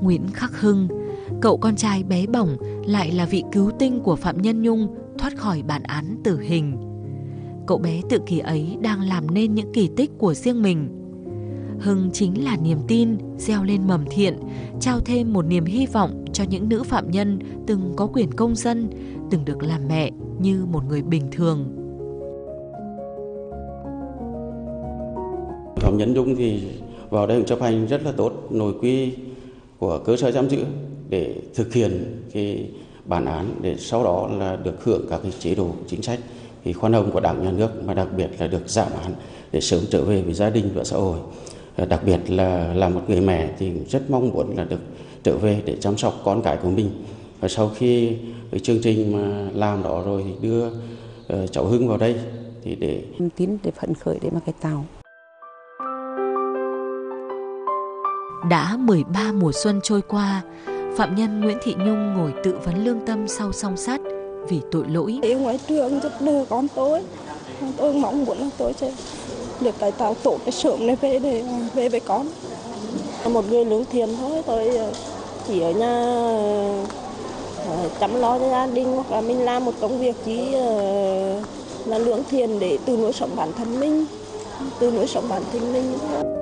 Nguyễn Khắc Hưng, cậu con trai bé bỏng lại là vị cứu tinh của phạm nhân Nhung thoát khỏi bản án tử hình. Cậu bé tự kỷ ấy đang làm nên những kỳ tích của riêng mình. Hưng chính là niềm tin gieo lên mầm thiện, trao thêm một niềm hy vọng cho những nữ phạm nhân từng có quyền công dân, từng được làm mẹ như một người bình thường. Phạm nhân Nhung thì vào đây chấp hành rất là tốt nội quy của cơ sở giam giữ để thực hiện cái bản án, để sau đó là được hưởng các cái chế độ chính sách thì khoan hồng của Đảng, Nhà nước, mà đặc biệt là được giảm án để sớm trở về với gia đình và xã hội. Đặc biệt là một người mẹ thì rất mong muốn là được trở về để chăm sóc con cái của mình. Và sau khi cái chương trình mà làm đó rồi thì đưa cháu Hưng vào đây thì để tin để phấn khởi để mà cải tạo. Đã 13 mùa xuân trôi qua, phạm nhân Nguyễn Thị Nhung ngồi tự vấn lương tâm sau song sắt vì tội lỗi. Ở ngoài trường giúp đỡ con tôi mong muốn là tôi sẽ được cải tạo tốt để sớm để về với con. Một người lương thiện thôi, tôi chỉ ở nhà chăm lo cho gia đình, hoặc là mình làm một công việc chỉ là lương thiện để tự nuôi sống bản thân mình,